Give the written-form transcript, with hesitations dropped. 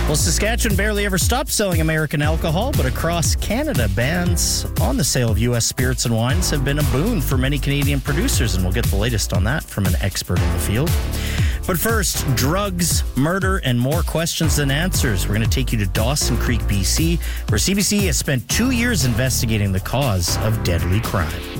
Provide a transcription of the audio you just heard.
Well, Saskatchewan barely ever stopped selling American alcohol, but across Canada, bans on the sale of U.S. spirits and wines have been a boon for many Canadian producers, and we'll get the latest on that from an expert in the field. But first, drugs, murder, and more questions than answers. We're going to take you to Dawson Creek, BC, where CBC has spent 2 years investigating the cause of deadly crime.